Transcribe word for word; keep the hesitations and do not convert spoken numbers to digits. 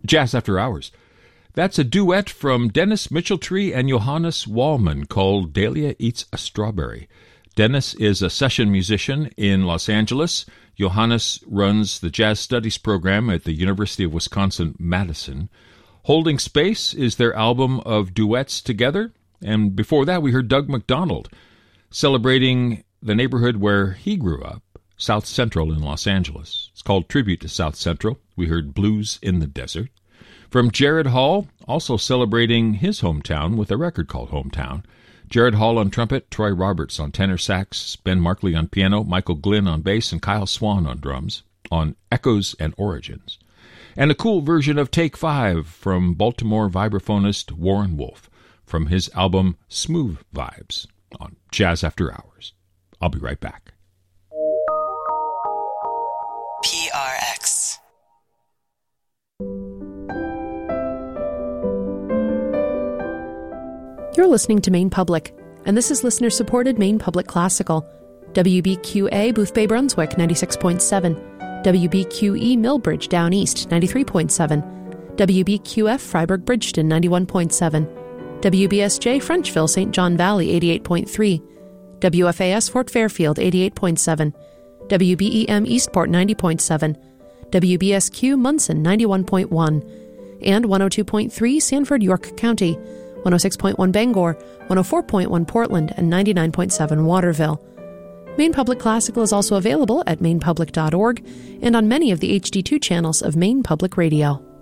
Jazz After Hours. That's a duet from Dennis Mitcheltree and Johannes Wallman called Dahlia Eats a Strawberry. Dennis is a session musician in Los Angeles. Johannes runs the Jazz Studies program at the University of Wisconsin-Madison. Holding Space is their album of duets together. And before that, we heard Doug McDonald celebrating the neighborhood where he grew up, South Central in Los Angeles. It's called Tribute to South Central. We heard Blues in the Desert. From Jared Hall, also celebrating his hometown with a record called Hometown. Jared Hall on trumpet, Troy Roberts on tenor sax, Ben Markley on piano, Michael Glynn on bass, and Kyle Swan on drums on Echoes and Origins. And a cool version of Take Five from Baltimore vibraphonist Warren Wolf from his album Smooth Vibes on Jazz After Hours. I'll be right back. P R X. You're listening to Maine Public, and this is listener-supported Maine Public Classical. W B Q A Boothbay Brunswick, ninety-six point seven. W B Q E Millbridge Down East, ninety-three point seven. W B Q F Freiburg Bridgeton, ninety-one point seven. W B S J Frenchville Saint John Valley, eighty-eight point three. W F A S Fort Fairfield, eighty-eight point seven. W B E M Eastport, ninety point seven. W B S Q Munson, ninety-one point one. And one oh two point three Sanford, York County, one oh six point one Bangor, one oh four point one Portland, and ninety-nine point seven Waterville. Maine Public Classical is also available at maine public dot org and on many of the H D two channels of Maine Public Radio.